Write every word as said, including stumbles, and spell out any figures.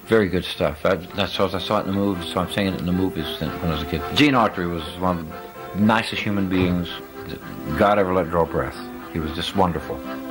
Very good stuff. I, that's what I saw it in the movies, so I'm saying it in the movies when I was a kid. Gene Autry was one of the nicest human beings that God ever let draw breath. He was just wonderful.